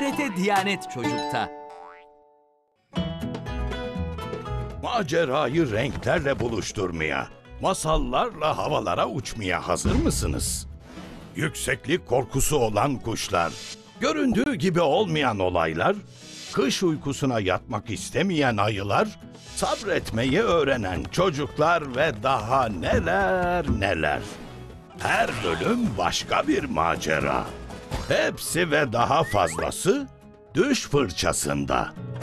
TRT Diyanet Çocuk'ta. Macerayı renklerle buluşturmaya, masallarla havalara uçmaya hazır mısınız? Yükseklik korkusu olan kuşlar, göründüğü gibi olmayan olaylar, kış uykusuna yatmak istemeyen ayılar, sabretmeyi öğrenen çocuklar ve daha neler neler. Her bölüm başka bir macera. Hepsi ve daha fazlası Düş Fırçasında.